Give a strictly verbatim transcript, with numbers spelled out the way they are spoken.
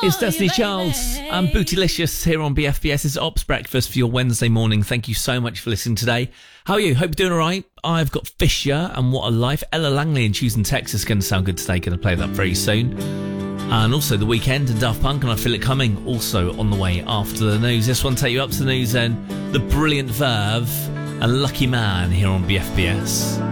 It's Destiny Childs and Bootylicious here on B F B S. It's Ops Breakfast for your Wednesday morning. Thank you so much for listening today. How are you? Hope you're doing all right. I've got Fisher and What a Life. Ella Langley in Choosing Texas going to sound good today. Going to play that very soon. And also The Weeknd and Daft Punk and I Feel It Coming also on the way after the news. This one take you up to the news then. The Brilliant Verve and Lucky Man here on B F B S.